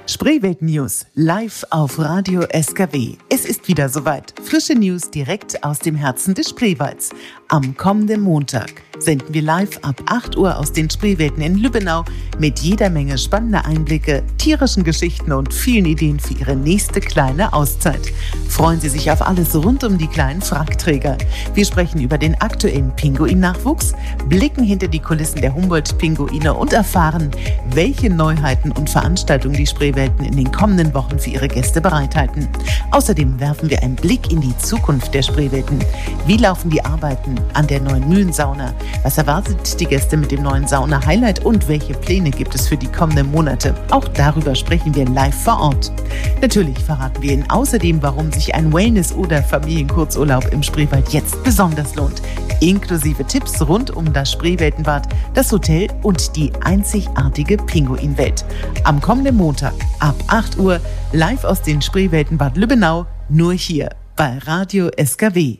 Spreewald News, live auf Radio SKW. Es ist wieder soweit. Frische News direkt aus dem Herzen des Spreewalds. Am kommenden Montag senden wir live ab 8 Uhr aus den Spreewälden in Lübbenau mit jeder Menge spannender Einblicke, tierischen Geschichten und vielen Ideen für Ihre nächste kleine Auszeit. Freuen Sie sich auf alles rund um die kleinen Frackträger. Wir sprechen über den aktuellen Pinguin-Nachwuchs, blicken hinter die Kulissen der Humboldt-Pinguine und erfahren, welche Neuheiten und Veranstaltungen die Spreewälden in den kommenden Wochen für ihre Gäste bereithalten. Außerdem werfen wir einen Blick in die Zukunft der Spreewälden. Wie laufen die Arbeiten an der neuen Mühlensauna? Was erwartet die Gäste mit dem neuen Sauna-Highlight und welche Pläne gibt es für die kommenden Monate? Auch darüber sprechen wir live vor Ort. Natürlich verraten wir Ihnen außerdem, warum sich ein Wellness- oder Familienkurzurlaub im Spreewald jetzt besonders lohnt. Inklusive Tipps rund um das Spreewäldenbad, das Hotel und die einzigartige Pinguinwelt. Am kommenden Montag ab 8 Uhr live aus den Spreewälden Bad Lübbenau, nur hier bei Radio SKW.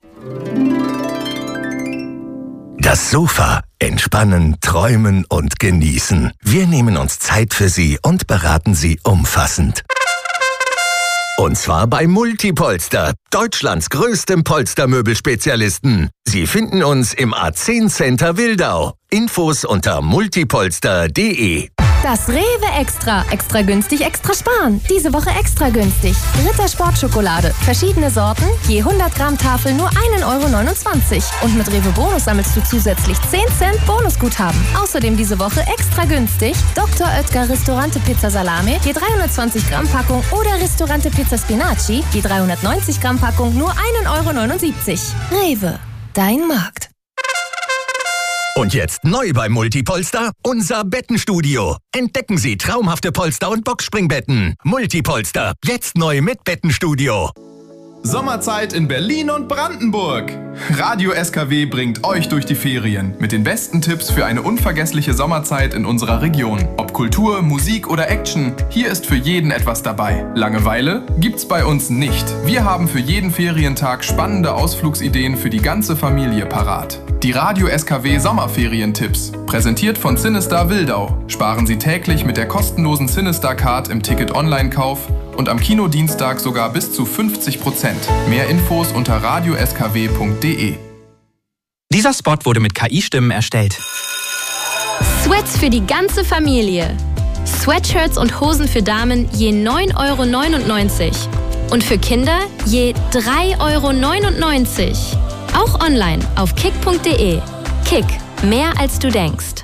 Das Sofa. Entspannen, träumen und genießen. Wir nehmen uns Zeit für Sie und beraten Sie umfassend. Und zwar bei Multipolster, Deutschlands größtem Polstermöbelspezialisten. Sie finden uns im A10 Center Wildau. Infos unter multipolster.de. Das Rewe Extra. Extra günstig, extra sparen. Diese Woche extra günstig. Ritter Sportschokolade. Verschiedene Sorten, je 100 Gramm Tafel nur 1,29 €. Und mit Rewe Bonus sammelst du zusätzlich 10 Cent Bonusguthaben. Außerdem diese Woche extra günstig Dr. Oetker Ristorante Pizza Salame, je 320 Gramm Packung oder Ristorante Pizza Spinaci, je 390 Gramm Packung nur 1,79 €. Rewe, dein Markt. Und jetzt neu bei Multipolster, unser Bettenstudio. Entdecken Sie traumhafte Polster- und Boxspringbetten. Multipolster, jetzt neu mit Bettenstudio. Sommerzeit in Berlin und Brandenburg. Radio SKW bringt euch durch die Ferien mit den besten Tipps für eine unvergessliche Sommerzeit in unserer Region. Ob Kultur, Musik oder Action, hier ist für jeden etwas dabei. Langeweile gibt's bei uns nicht. Wir haben für jeden Ferientag spannende Ausflugsideen für die ganze Familie parat. Die Radio SKW Sommerferientipps, präsentiert von Cinestar Wildau. Sparen Sie täglich mit der kostenlosen Cinestar-Card im Ticket-Online-Kauf und am Kinodienstag sogar bis zu 50%. Mehr Infos unter radioskw.de. Dieser Spot wurde mit KI-Stimmen erstellt. Sweats für die ganze Familie. Sweatshirts und Hosen für Damen je 9,99 € und für Kinder je 3,99 €. Auch online auf kick.de. Kick, mehr als du denkst.